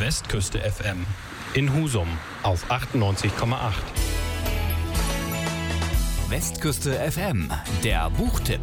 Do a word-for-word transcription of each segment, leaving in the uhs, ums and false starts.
Westküste F M in Husum auf achtundneunzig Komma acht. Westküste F M, der Buchtipp.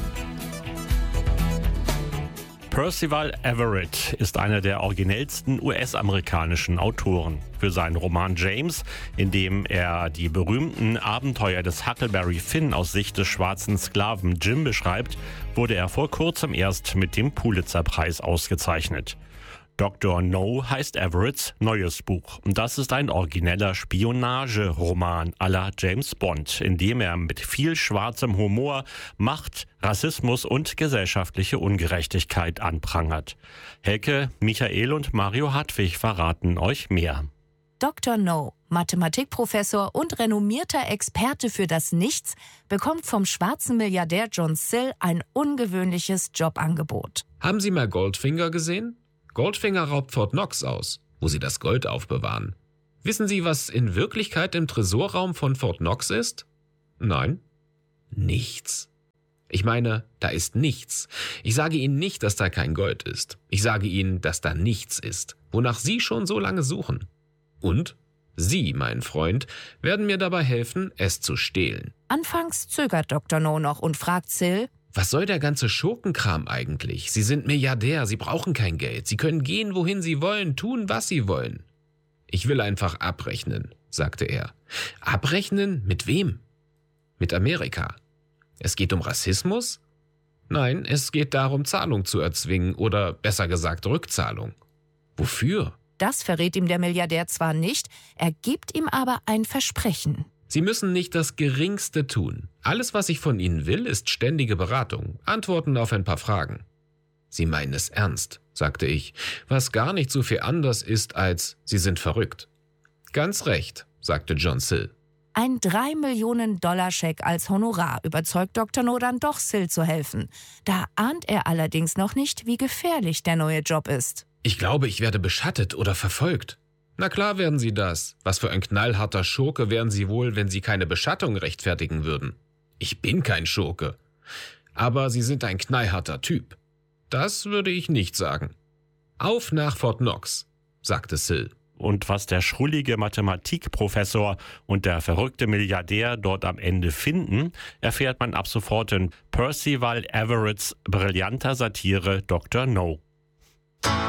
Percival Everett ist einer der originellsten U S-amerikanischen Autoren. Für seinen Roman James, in dem er die berühmten Abenteuer des Huckleberry Finn aus Sicht des schwarzen Sklaven Jim beschreibt, wurde er vor kurzem erst mit dem Pulitzer-Preis ausgezeichnet. Doktor No heißt Everetts neues Buch. Das ist ein origineller Spionageroman à la James Bond, in dem er mit viel schwarzem Humor Macht, Rassismus und gesellschaftliche Ungerechtigkeit anprangert. Helke, Michael und Mario Hartwig verraten euch mehr. Doktor No, Mathematikprofessor und renommierter Experte für das Nichts, bekommt vom schwarzen Milliardär John Sill ein ungewöhnliches Jobangebot. Haben Sie mal Goldfinger gesehen? Goldfinger raubt Fort Knox aus, wo sie das Gold aufbewahren. Wissen Sie, was in Wirklichkeit im Tresorraum von Fort Knox ist? Nein? Nichts. Ich meine, da ist nichts. Ich sage Ihnen nicht, dass da kein Gold ist. Ich sage Ihnen, dass da nichts ist, wonach Sie schon so lange suchen. Und Sie, mein Freund, werden mir dabei helfen, es zu stehlen. Anfangs zögert Doktor No noch und fragt Sill: Was soll der ganze Schurkenkram eigentlich? Sie sind Milliardär, Sie brauchen kein Geld. Sie können gehen, wohin Sie wollen, tun, was Sie wollen. Ich will einfach abrechnen, sagte er. Abrechnen? Mit wem? Mit Amerika. Es geht um Rassismus? Nein, es geht darum, Zahlung zu erzwingen oder besser gesagt Rückzahlung. Wofür? Das verrät ihm der Milliardär zwar nicht, er gibt ihm aber ein Versprechen. Sie müssen nicht das Geringste tun. Alles, was ich von Ihnen will, ist ständige Beratung, Antworten auf ein paar Fragen. Sie meinen es ernst, sagte ich, was gar nicht so viel anders ist als Sie sind verrückt. Ganz recht, sagte John Sill. Ein drei Millionen Dollar Scheck als Honorar überzeugt Doktor No dann doch, Sill zu helfen. Da ahnt er allerdings noch nicht, wie gefährlich der neue Job ist. Ich glaube, ich werde beschattet oder verfolgt. Na klar werden Sie das. Was für ein knallharter Schurke wären Sie wohl, wenn Sie keine Beschattung rechtfertigen würden? Ich bin kein Schurke. Aber Sie sind ein knallharter Typ. Das würde ich nicht sagen. Auf nach Fort Knox, sagte Sill. Und was der schrullige Mathematikprofessor und der verrückte Milliardär dort am Ende finden, erfährt man ab sofort in Percival Everetts brillanter Satire Doktor No.